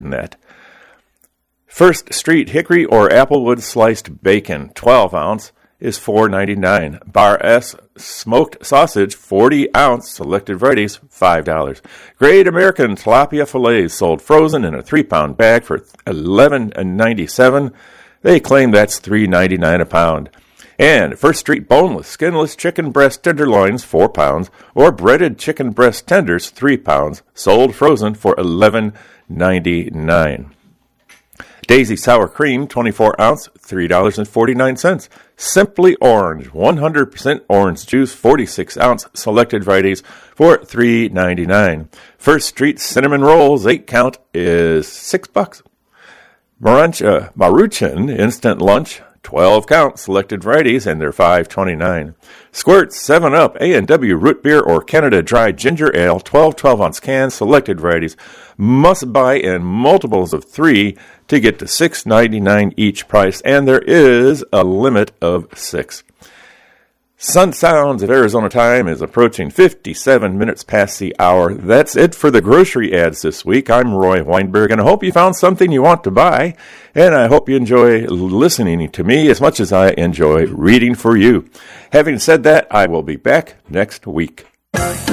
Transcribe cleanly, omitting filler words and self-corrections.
net. First Street Hickory or Applewood sliced bacon, 12 ounce, is $4.99. Bar S smoked sausage, 40 ounce, selected varieties, $5. Great American tilapia fillets sold frozen in a 3-pound bag for $11.97. They claim that's $3.99 a pound. And First Street boneless, skinless chicken breast tenderloins, 4 pounds, or breaded chicken breast tenders, 3 pounds, sold frozen for $11.99. Daisy Sour Cream, 24 ounce, $3.49. Simply Orange, 100% orange juice, 46 ounce, selected varieties for $3.99. First Street Cinnamon Rolls, 8 count, is $6. Maruchan Instant Lunch, 12 count, selected varieties, and they're $5.29. Squirt 7-Up A&W Root Beer or Canada Dry Ginger Ale, 12-ounce cans, selected varieties. Must buy in multiples of 3 to get to $6.99 each price, and there is a limit of 6. Sun Sounds of Arizona time is approaching 57 minutes past the hour. That's it for the grocery ads this week. I'm Roy Weinberg, and I hope you found something you want to buy, and I hope you enjoy listening to me as much as I enjoy reading for you. Having said that, I will be back next week.